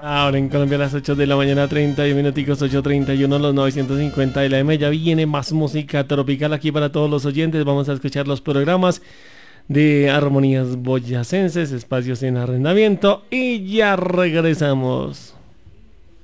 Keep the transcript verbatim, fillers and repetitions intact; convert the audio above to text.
Ahora en Colombia a las ocho de la mañana, treinta y un minuticos, ocho treinta y uno, los novecientos cincuenta de la M. Ya viene más música tropical aquí para todos los oyentes. Vamos a escuchar los programas de Armonías Boyacenses, espacios en arrendamiento, y ya regresamos.